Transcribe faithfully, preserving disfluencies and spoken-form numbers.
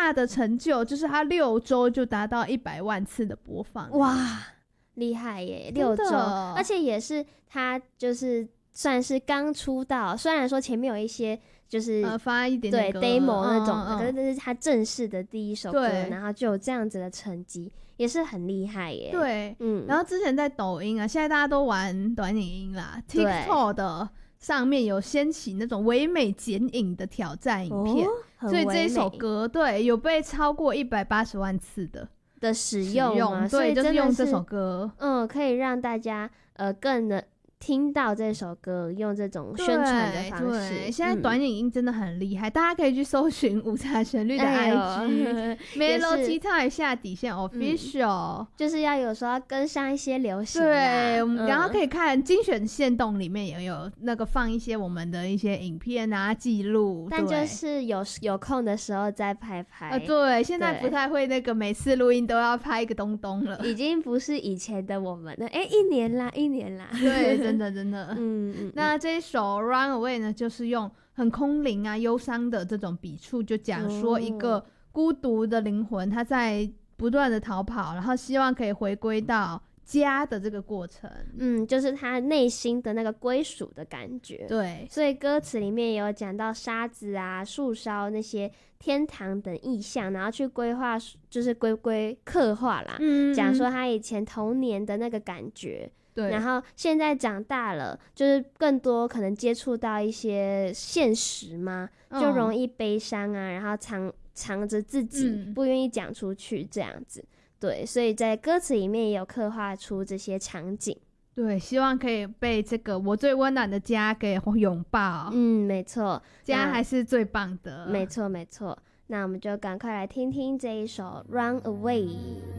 大的成就，就是他六周就达到一百万次的播放。 哇，厉害耶！六周，而且也是他就是算是刚出道，虽然说前面有一些就是呃发一点点对 demo 那种的， 嗯嗯嗯可是这是他正式的第一首歌，然后就有这样子的成绩，也是很厉害耶。 对， 嗯， 然后之前在抖音啊，现在大家都玩短影音啦 ，TikTok 的上面有掀起那种唯美剪影的挑战影片， 哦、 所以这一首歌对有被超过一百八十万次的的使用嘛， 对，所以就是用这首歌， 嗯，可以让大家呃更能听到这首歌，用这种宣传的方式。 对，现在短影音真的很厉害，嗯、大家可以去搜寻午茶旋律的 I G，Melody Time 下底线 Official，、嗯、 就是要有时候要跟上一些流行。 对，我们、 嗯、 然后可以看精选限动里面也有那个放一些我们的一些影片啊记录， 但就是有有空的时候再拍拍。 呃，对，现在不太会那个每次录音都要拍一个东东了， 已经不是以前的我们了。哎、欸，一年啦，一年啦， 对。真的真的， 嗯嗯， 那这一首《Run Away》呢，就是用很空灵啊、忧伤的这种笔触，就讲说一个孤独的灵魂，他在不断的逃跑，然后希望可以回归到家的这个过程。 嗯，就是他内心的那个归属的感觉。 对， 所以歌词里面也有讲到沙子啊、树梢那些天堂等意象，然后去规划，就是规规刻画啦， 嗯， 讲说他以前童年的那个感觉。 对， 然后现在长大了，就是更多可能接触到一些现实嘛，嗯、就容易悲伤啊，然后藏藏着自己，嗯、不愿意讲出去这样子。对，所以在歌词里面也有刻画出这些场景。 对，希望可以被这个我最温暖的家给拥抱。 嗯，没错， 家还是最棒的。 没错，没错。那我们就赶快来听听这一首《Run Away》。